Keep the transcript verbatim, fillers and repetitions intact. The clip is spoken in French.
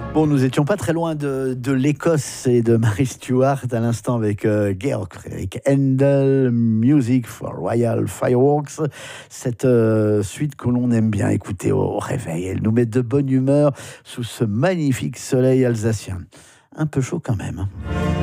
Bon, nous étions pas très loin de, de l'Écosse et de Mary Stuart à l'instant avec euh, Georg Friedrich Händel, Music for Royal Fireworks. Cette euh, suite que l'on aime bien écouter au, au réveil. Elle nous met de bonne humeur sous ce magnifique soleil alsacien. Un peu chaud quand même.